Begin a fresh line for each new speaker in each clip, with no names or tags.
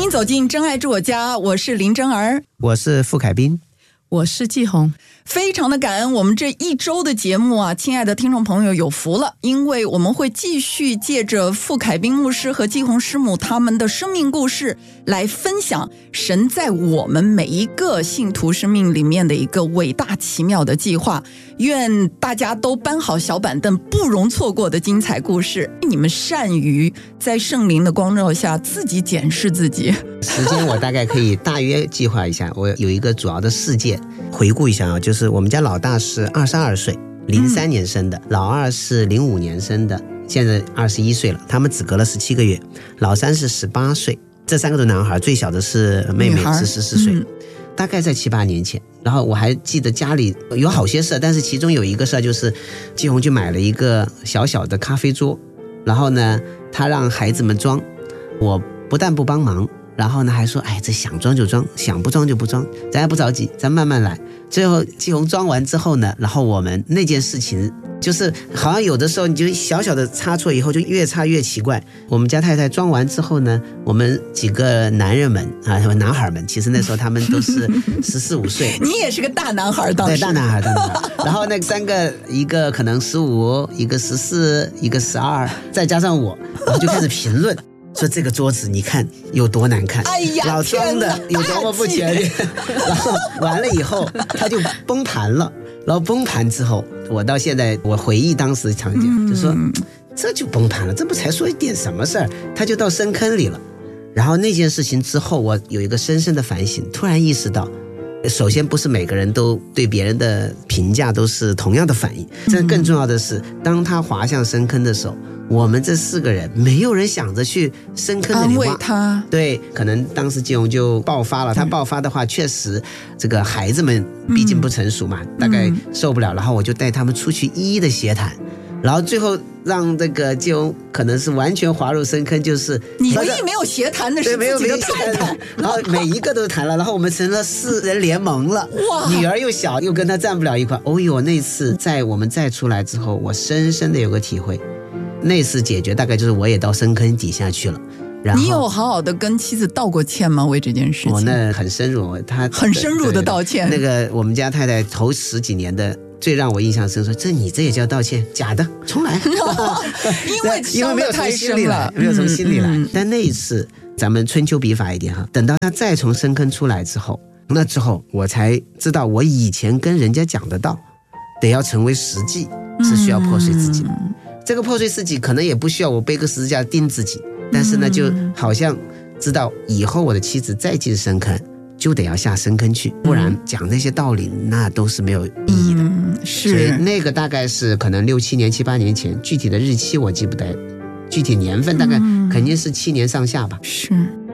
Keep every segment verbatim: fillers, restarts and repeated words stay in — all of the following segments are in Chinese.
迎走进真爱住我家，我是林真儿，
我是傅凯斌，
我是季红。
非常的感恩我们这一周的节目啊，亲爱的听众朋友有福了，因为我们会继续借着傅凯斌牧师和季红师母他们的生命故事来分享神在我们每一个信徒生命里面的一个伟大奇妙的计划。愿大家都搬好小板凳，不容错过的精彩故事。你们善于在圣灵的光照下自己检视自己。
时间我大概可以大约计划一下，我有一个主要的事件回顾一下啊，就是我们家老大是二十二岁，零三年生的、嗯、老二是零五年生的，现在二十一岁了，他们只隔了十七个月，老三是十八岁，这三个都男孩，最小的是妹妹是十四岁、嗯、大概在七八年前。然后我还记得家里有好些事，但是其中有一个事就是季红去买了一个小小的咖啡桌，然后呢他让孩子们装，我不但不帮忙，然后呢还说哎，这想装就装，想不装就不装，咱也不着急，咱慢慢来。最后季红装完之后呢，然后我们那件事情就是好像有的时候你就小小的差错以后就越差越奇怪。我们家太太装完之后呢，我们几个男人们啊，男孩们，其实那时候他们都是十四五岁，
你也是个大男孩当时。
对，大男孩大男孩然后那三个，一个可能十五，一个十四，一个十二，再加上我，然后就开始评论说这个桌子你看有多难看，
哎呀，
老装的有多么不全面。然后完了以后他就崩盘了，然后崩盘之后，我到现在我回忆当时场景、嗯、就说这就崩盘了，这不才说一点什么事儿，他就到深坑里了。然后那件事情之后，我有一个深深的反省，突然意识到，首先不是每个人都对别人的评价都是同样的反应，这更重要的是当他滑向深坑的时候，我们这四个人没有人想着去深坑的里
安慰他。
对，可能当时季红就爆发了，他爆发的话确实这个孩子们毕竟不成熟嘛、嗯、大概受不了，然后我就带他们出去一一的协谈，然后最后让这个季红可能是完全滑入深坑，就是
你唯一没有协谈的是自己的太太，
然后每一个都谈了，然后我们成了四人联盟了。哇，女儿又小又跟他站不了一块。哦哟，那次在我们再出来之后，我深深的有个体会，那次解决大概就是我也到深坑底下去了。然后
你有好好的跟妻子道过歉吗？为这件事情？
我、哦、那很深入，他
很深入的道歉。
那个我们家太太头十几年的最让我印象深，说这你这也叫道歉？假的，重来。
因为
因为没有从心里来，没有从心里来、嗯、但那一次咱们春秋笔法一点哈，等到他再从深坑出来之后，那之后我才知道，我以前跟人家讲的道得要成为实际，是需要破碎自己的、嗯、这个破碎自己可能也不需要我背个十字架钉自己，但是呢就好像知道以后我的妻子再进深坑就得要下深坑去，不然讲那些道理那都是没有意义的、嗯、是。所以那个大概是可能六七年七八年前，具体的日期我记不得，具体年份大概肯定是七年上下吧、嗯、
是。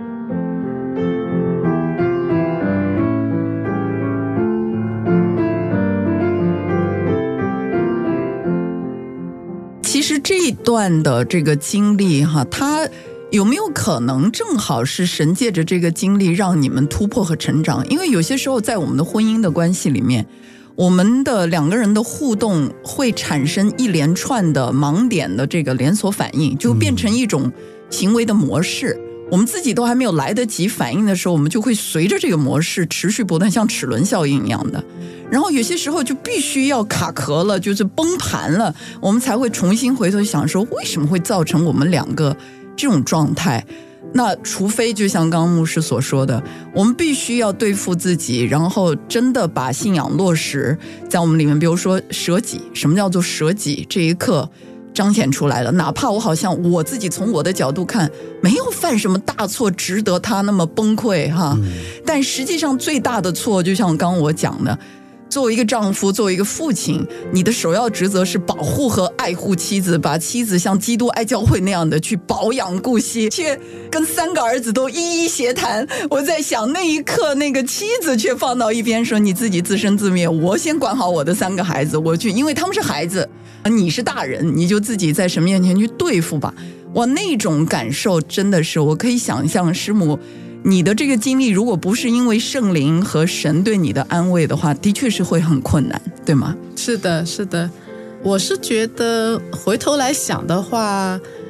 其实这一段的这个经历哈，它有没有可能正好是神借着这个经历让你们突破和成长？因为有些时候在我们的婚姻的关系里面，我们的两个人的互动会产生一连串的盲点的这个连锁反应，就变成一种行为的模式、嗯、我们自己都还没有来得及反应的时候，我们就会随着这个模式持续不断，像齿轮效应一样的。然后有些时候就必须要卡壳了，就是崩盘了，我们才会重新回头想说为什么会造成我们两个这种状态。那除非就像刚刚牧师所说的，我们必须要对付自己，然后真的把信仰落实在我们里面。比如说舍己，什么叫做舍己，这一刻彰显出来了。哪怕我好像我自己从我的角度看没有犯什么大错值得他那么崩溃哈、嗯，但实际上最大的错就像刚刚我讲的，作为一个丈夫，作为一个父亲，你的首要职责是保护和爱护妻子，把妻子像基督爱教会那样的去保养顾惜，却跟三个儿子都一一协谈。我在想那一刻那个妻子却放到一边说，你自己自生自灭，我先管好我的三个孩子，我去，因为他们是孩子，你是大人，你就自己在神面前去对付吧。哇，那种感受真的是我可以想象，师母你的这个经历如果不是因为圣灵和神对你的安慰的话，的确是会很困难，对吗？
是的，是的。我是觉得回头来想的话，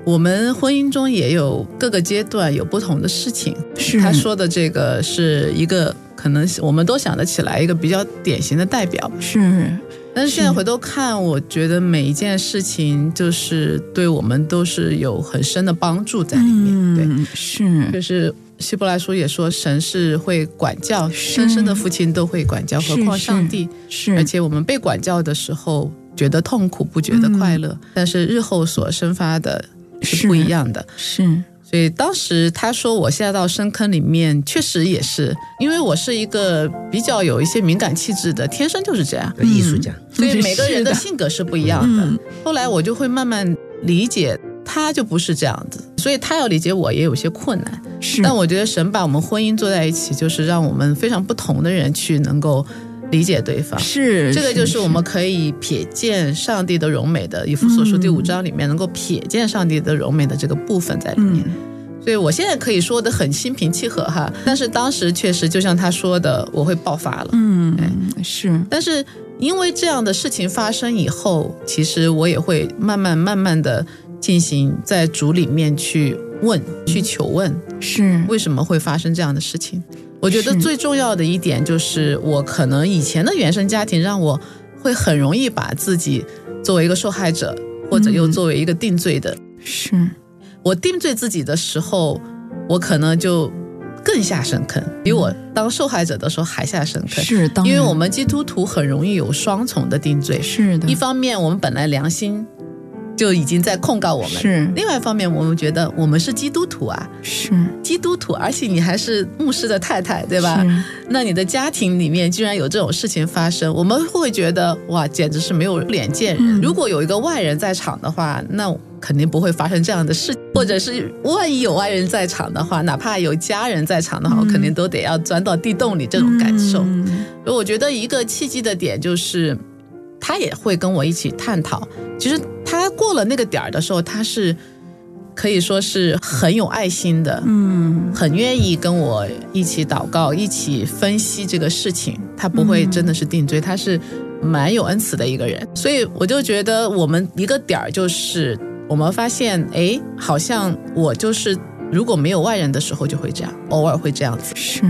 我们婚姻中也有各个阶段有不同的事情。
是
他说的这个是一个可能我们都想得起来一个比较典型的代表。
是，
但是现在回头看，我觉得每一件事情就是对我们都是有很深的帮助在里面。
嗯、
对，
是，
就是希伯来书也说神是会管教，生生的父亲都会管教，何况上帝。
是，
而且我们被管教的时候觉得痛苦不觉得快乐、嗯、但是日后所生发的是不一样的。
是，
所以当时他说我下到深坑里面，确实也是因为我是一个比较有一些敏感气质的，天生就是这样、
嗯、艺术家，
所以每个人的性格是不一样的、嗯、后来我就会慢慢理解他就不是这样子，所以他要理解我也有些困难。
是，
但我觉得神把我们婚姻坐在一起，就是让我们非常不同的人去能够理解对方。
是，
这个就是我们可以瞥见上帝的荣美的，以弗所书第五章里面能够瞥见上帝的荣美的这个部分在里面、嗯、所以我现在可以说的很心平气和哈，但是当时确实就像他说的，我会爆发了。
嗯，是。
但是因为这样的事情发生以后，其实我也会慢慢慢慢的进行在主里面去问，去求问，
是
为什么会发生这样的事情。我觉得最重要的一点就是我可能以前的原生家庭让我会很容易把自己作为一个受害者，或者又作为一个定罪的、嗯、
是
我定罪自己的时候，我可能就更下深坑，比我当受害者的时候还下深坑。
是，当然，
因为我们基督徒很容易有双重的定罪。
是的，
一方面我们本来良心就已经在控告我们，
是，
另外一方面我们觉得我们是基督徒啊，
是
基督徒，而且你还是牧师的太太，对吧？那你的家庭里面居然有这种事情发生，我们会觉得哇，简直是没有脸见人、嗯、如果有一个外人在场的话，那肯定不会发生这样的事，或者是万一有外人在场的话，哪怕有家人在场的话、嗯、我肯定都得要钻到地洞里，这种感受、嗯、所以我觉得一个契机的点就是他也会跟我一起探讨，其实他过了那个点的时候，他是可以说是很有爱心的，嗯，很愿意跟我一起祷告，一起分析这个事情，他不会真的是定罪、嗯、他是蛮有恩慈的一个人。所以我就觉得我们一个点就是我们发现，哎，好像我就是如果没有外人的时候就会这样，偶尔会这样子。
是，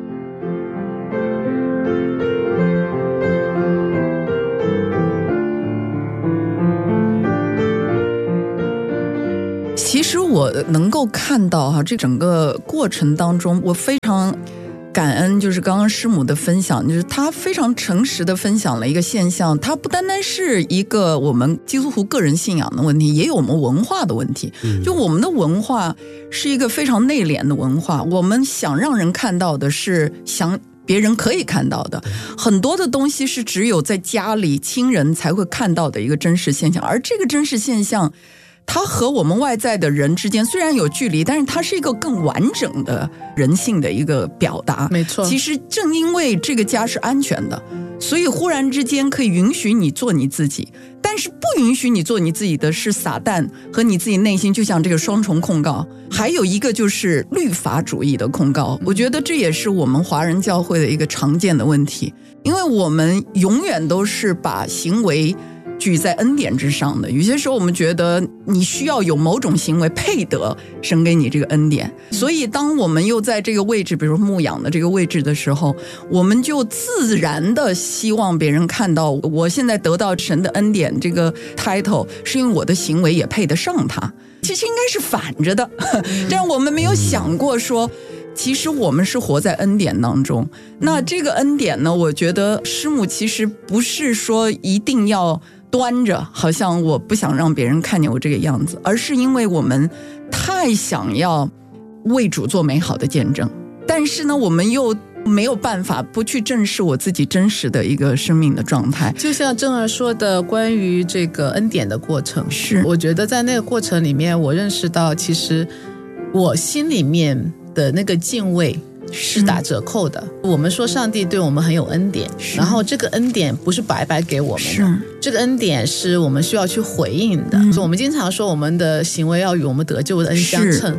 其实我能够看到哈，这整个过程当中，我非常感恩，就是刚刚师母的分享，就是她非常诚实的分享了一个现象，它不单单是一个我们基督徒个人信仰的问题，也有我们文化的问题。就我们的文化是一个非常内敛的文化，我们想让人看到的是想别人可以看到的，很多的东西是只有在家里亲人才会看到的一个真实现象，而这个真实现象它和我们外在的人之间虽然有距离，但是它是一个更完整的人性的一个表达。
没错，
其实正因为这个家是安全的，所以忽然之间可以允许你做你自己，但是不允许你做你自己的是撒旦和你自己内心，就像这个双重控告。还有一个就是律法主义的控告，我觉得这也是我们华人教会的一个常见的问题，因为我们永远都是把行为举在恩典之上的，有些时候我们觉得你需要有某种行为配得神给你这个恩典，所以当我们又在这个位置，比如牧养的这个位置的时候，我们就自然的希望别人看到我现在得到神的恩典这个 title 是因为我的行为也配得上它，其实应该是反着的，但我们没有想过说其实我们是活在恩典当中。那这个恩典呢，我觉得师母其实不是说一定要端着好像我不想让别人看见我这个样子，而是因为我们太想要为主做美好的见证，但是呢我们又没有办法不去正视我自己真实的一个生命的状态。
就像正儿说的关于这个恩典的过程，
是
我觉得在那个过程里面，我认识到其实我心里面的那个敬畏是打折扣的。我们说上帝对我们很有恩典，然后这个恩典不是白白给我们的，这个恩典是我们需要去回应的、嗯、所以我们经常说我们的行为要与我们得救的恩相称，但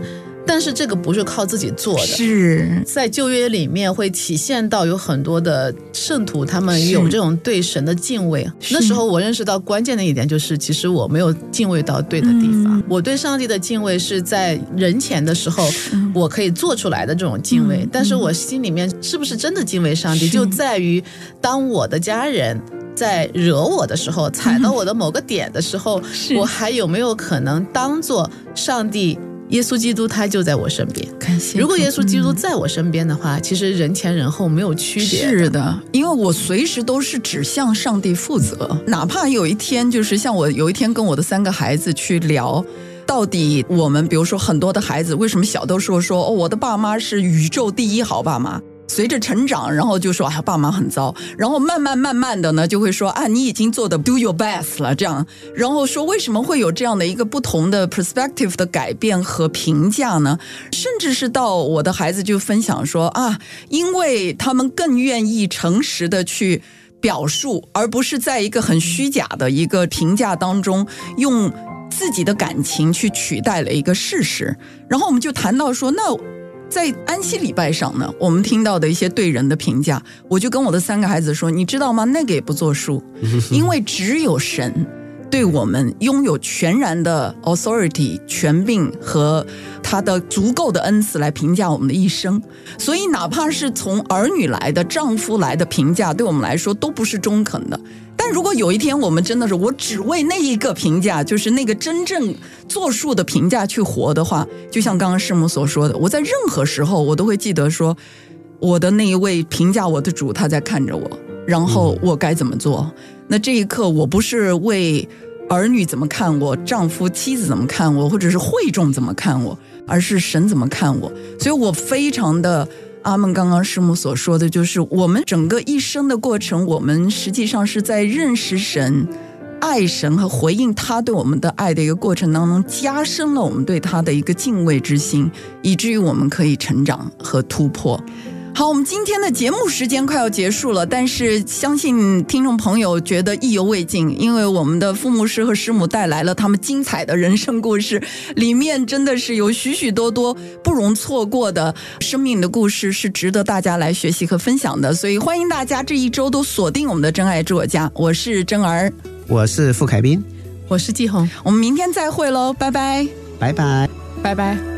但是这个不是靠自己做的，
是
在旧约里面会体现到有很多的圣徒他们有这种对神的敬畏。那时候我认识到关键的一点就是其实我没有敬畏到对的地方、嗯、我对上帝的敬畏是在人前的时候我可以做出来的这种敬畏、嗯、但是我心里面是不是真的敬畏上帝就在于当我的家人在惹我的时候踩到我的某个点的时候、嗯、我还有没有可能当作上帝耶稣基督他就在我身边，如果耶稣基督在我身边的话、嗯、其实人前人后没有区别的。
是的，因为我随时都是只向上帝负责，哪怕有一天就是像我有一天跟我的三个孩子去聊到底我们比如说很多的孩子为什么小的时候说、哦、我的爸妈是宇宙第一好爸妈，随着成长然后就说哎呀爸妈很糟，然后慢慢慢慢的呢就会说啊你已经做的 do your best 了这样，然后说为什么会有这样的一个不同的 perspective 的改变和评价呢？甚至是到我的孩子就分享说啊因为他们更愿意诚实的去表述，而不是在一个很虚假的一个评价当中用自己的感情去取代了一个事实。然后我们就谈到说那在安息礼拜上呢我们听到的一些对人的评价，我就跟我的三个孩子说你知道吗那个也不作数，因为只有神对我们拥有全然的 authority 权柄和他的足够的恩赐来评价我们的一生，所以哪怕是从儿女来的丈夫来的评价对我们来说都不是中肯的。但如果有一天我们真的是我只为那一个评价，就是那个真正作数的评价去活的话，就像刚刚师母所说的，我在任何时候我都会记得说我的那一位评价我的主他在看着我，然后我该怎么做、嗯、那这一刻我不是为儿女怎么看我，丈夫妻子怎么看我，或者是会众怎么看我，而是神怎么看我。所以我非常的阿们刚刚师母所说的，就是我们整个一生的过程，我们实际上是在认识神、爱神和回应他对我们的爱的一个过程当中，加深了我们对他的一个敬畏之心，以至于我们可以成长和突破。好，我们今天的节目时间快要结束了，但是相信听众朋友觉得意犹未尽，因为我们的父牧师和师母带来了他们精彩的人生故事，里面真的是有许许多多不容错过的生命的故事，是值得大家来学习和分享的。所以欢迎大家这一周都锁定我们的真爱住我家，我是真儿，
我是傅凯斌，
我是季红，
我们明天再会喽，拜拜，
拜拜，
拜拜。